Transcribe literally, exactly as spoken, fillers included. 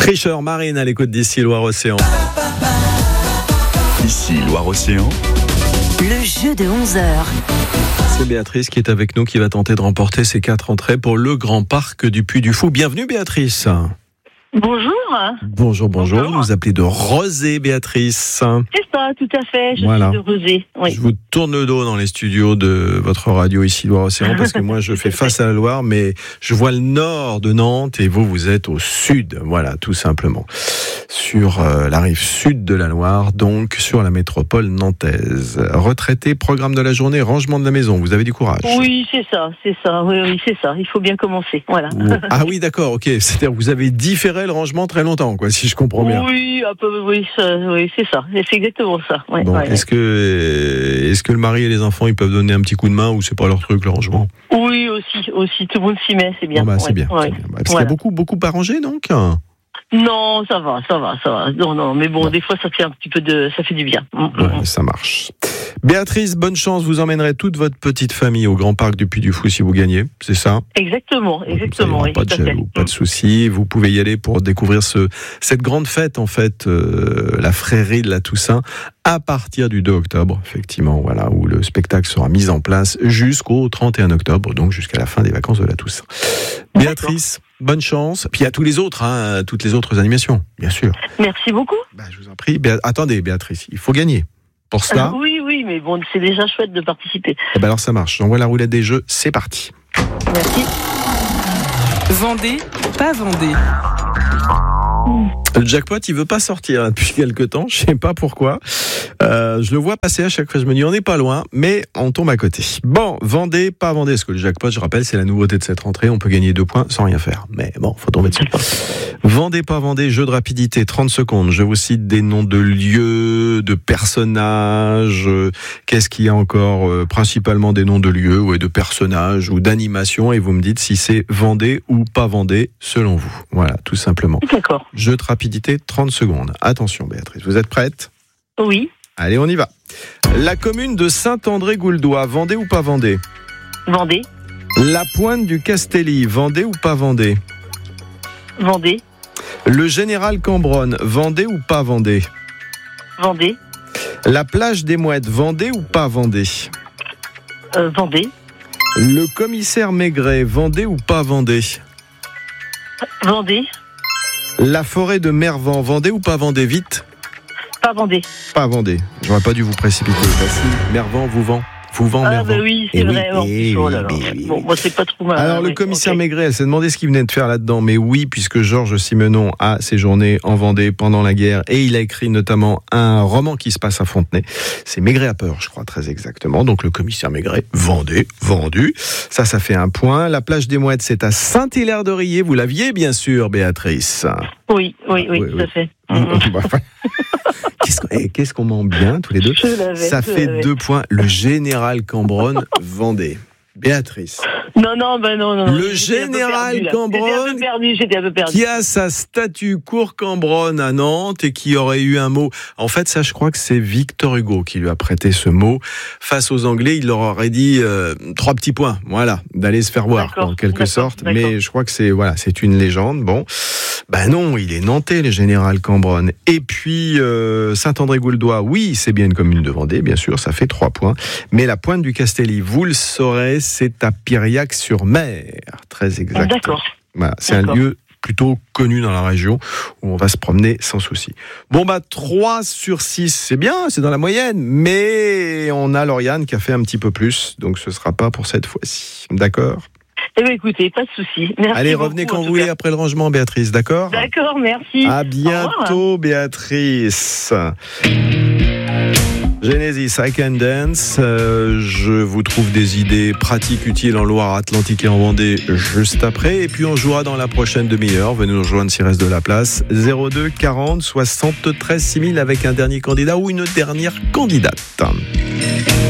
Tricheur Marine à l'écoute d'ici Loire-Océan. Ici Loire-Océan. Le jeu de onze heures. C'est Béatrice qui est avec nous, qui va tenter de remporter ses quatre entrées pour le Grand Parc du Puy du Fou. Bienvenue Béatrice. Bonjour. Bonjour, bonjour. Bonjour. Vous appelez de Rosé, Béatrice. C'est ça, tout à fait. Je Voilà. suis de Rosé. Oui. Je vous tourne le dos dans les studios de votre radio ici Loire-Océan parce que moi je fais face à la Loire, mais je vois le nord de Nantes et vous, vous êtes au sud. Voilà, tout simplement. Sur euh, la rive sud de la Loire, donc sur la métropole nantaise. Retraité, programme de la journée, rangement de la maison. Vous avez du courage. Oui, c'est ça, c'est ça. Oui, oui, c'est ça. Il faut bien commencer. Voilà. Ah oui, d'accord, ok. C'est-à-dire que vous avez différé le rangement très longtemps, quoi, si je comprends bien. Oui, un peu, oui, ça, oui, c'est ça. C'est exactement ça. Ouais, Bon, ouais, est-ce que est-ce que le mari et les enfants ils peuvent donner un petit coup de main ou c'est pas leur truc le rangement? Oui, aussi, aussi. Tout le monde s'y met, c'est bien. Bon, bah, c'est Ouais, bien. ouais. c'est bien. Parce qu'il y Voilà. a beaucoup beaucoup à ranger donc. Non, ça va, ça va, ça va. Non, non, mais bon, Bon. des fois, ça fait un petit peu de, ça fait du bien. Mm, mm, Ouais, ça marche. Béatrice, bonne chance. Vous emmènerez toute votre petite famille au Grand Parc du Puy du Fou si vous gagnez, c'est ça? Exactement, exactement. Ça, il y aura Oui, pas de tout à fait. jaloux, pas de souci. Vous pouvez y aller pour découvrir ce, cette grande fête, en fait, euh, la Frérie de la Toussaint, à partir du deux octobre, effectivement, voilà, où le spectacle sera mis en place jusqu'au trente et un octobre, donc jusqu'à la fin des vacances de la Toussaint. Béatrice, bonne chance. Puis à tous les autres, hein, toutes les autres animations, bien sûr. Merci beaucoup. Bah, je vous en prie. Béa- Attendez, Béatrice, il faut gagner. Pour cela, Euh, oui, oui, mais bon, c'est déjà chouette de participer. eh ben alors ça marche. J'envoie la roulette des jeux, c'est parti. Merci. Vendée, pas Vendée. Le jackpot, il veut pas sortir hein, depuis quelques temps, je sais pas pourquoi. Euh, je le vois passer à chaque fois, je me dis on n'est pas loin, mais on tombe à côté. Bon, Vendée, pas Vendée, parce que le jackpot, je rappelle, c'est la nouveauté de cette rentrée, on peut gagner deux points sans rien faire. Mais bon, faut tomber dessus. Vendée, pas Vendée, jeu de rapidité, trente secondes. Je vous cite des noms de lieux, de personnages. euh, Qu'est-ce qu'il y a encore euh, Principalement des noms de lieux, ouais, de personnages ou d'animations, et vous me dites si c'est Vendée ou pas Vendée, selon vous. Voilà, tout simplement. D'accord. Jeu de rapidité, trente secondes. Attention Béatrice, vous êtes prête ? Oui. Allez, on y va. La commune de Saint-André-Gouldois, Vendée ou pas Vendée ? Vendée. La pointe du Castelli, Vendée ou pas Vendée ? Vendée. Le général Cambronne, Vendée ou pas Vendée ? Vendée. La plage des Mouettes, Vendée ou pas Vendée ? Euh, Vendée. Le commissaire Maigret, Vendée ou pas Vendée ? Vendée. La forêt de Mervan, Vendée ou pas Vendée ? Vite. Pas Vendée. Pas Vendée. J'aurais pas dû vous précipiter. Facile. Mervan, vous vend. Vous vend Ah, Mervan. bah oui, c'est Eh vrai. oui, en eh plus, oh oui, là là. eh oui, Bon, oui. moi, c'est pas trop mal. Alors, le oui, commissaire ok. Maigret, elle s'est demandé ce qu'il venait de faire là-dedans. Mais oui, puisque Georges Simenon a séjourné en Vendée pendant la guerre et il a écrit notamment un roman qui se passe à Fontenay. C'est Maigret à peur, je crois, très exactement. Donc, le commissaire Maigret, Vendée, vendu. Ça, ça fait un point. La plage des Mouettes, c'est à Saint-Hilaire-de-Riez. Vous l'aviez, bien sûr, Béatrice. Oui, oui, oui, Oui, tout oui. à fait. Qu'est-ce qu'on eh, qu'est-ce qu'on ment bien, tous les deux. Je l'avais, Ça je fait l'avais. deux points. Le général Cambronne, Vendée. Béatrice. Non, non, ben non, non. Le j'étais un peu général perdue, là. Cambronne, J'étais un peu perdu, j'étais un peu perdu. qui a sa statue Cour Cambronne à Nantes et qui aurait eu un mot. En fait, ça, je crois que c'est Victor Hugo qui lui a prêté ce mot. Face aux Anglais, il leur aurait dit euh, trois petits points, voilà, d'aller se faire voir, D'accord, en quelque d'accord, sorte. d'accord. Mais je crois que c'est voilà, c'est une légende. Bon, ben non, il est nantais, le général Cambronne. Et puis euh, Saint-André-Gouldois, oui, c'est bien une commune de Vendée, bien sûr, ça fait trois points. Mais la pointe du Castelli, vous le saurez, c'est à Piriac-sur-Mer, très exact. D'accord. Voilà, c'est un D'accord. lieu plutôt connu dans la région où on va se promener sans souci. Bon bah trois sur six, c'est bien, c'est dans la moyenne, mais on a Lauriane qui a fait un petit peu plus, donc ce sera pas pour cette fois-ci. D'accord ? Eh bien, écoutez, pas de souci. Merci Allez, beaucoup, revenez en quand tout vous voulez cas. après le rangement, Béatrice, d'accord ? D'accord, merci. À Au revoir. bientôt, Béatrice. Genesis, I Can Dance. Euh, je vous trouve des idées pratiques, utiles en Loire-Atlantique et en Vendée juste après. Et puis on jouera dans la prochaine demi-heure. Venez nous rejoindre s'il reste de la place. zéro deux quarante soixante-treize six mille avec un dernier candidat ou une dernière candidate.